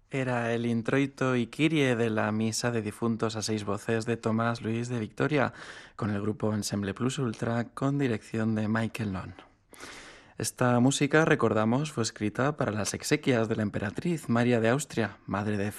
Era el introito y Kyrie de la misa de difuntos a 6 voces de Tomás Luis de Victoria, con el grupo Ensemble Plus Ultra con dirección de Michael Long. Esta música, recordamos, fue escrita para las exequias de la emperatriz María de Austria, madre de